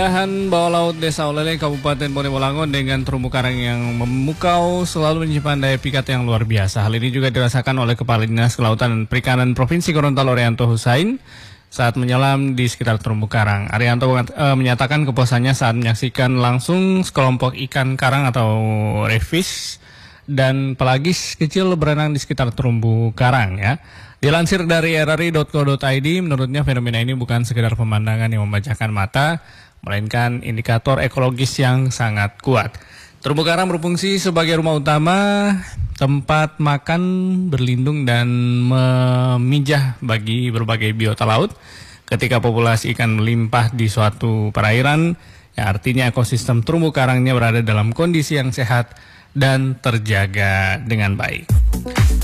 Lahan bawah laut Desa Olele, Kabupaten Bonewolango dengan terumbu karang yang memukau selalu menyimpan daya pikat yang luar biasa. Hal ini juga dirasakan oleh Kepala Dinas Kelautan dan Perikanan Provinsi Gorontalo Arianto Husain saat menyelam di sekitar terumbu karang. Arianto menyatakan kepuasannya saat menyaksikan langsung sekelompok ikan karang atau redfish dan pelagis kecil berenang di sekitar terumbu karang ya. Dilansir dari rri.co.id, menurutnya fenomena ini bukan sekedar pemandangan yang membacakan mata, melainkan indikator ekologis yang sangat kuat. Terumbu karang berfungsi sebagai rumah utama, tempat makan, berlindung, dan memijah bagi berbagai biota laut. Ketika populasi ikan melimpah di suatu perairan, yang artinya ekosistem terumbu karangnya berada dalam kondisi yang sehat dan terjaga dengan baik.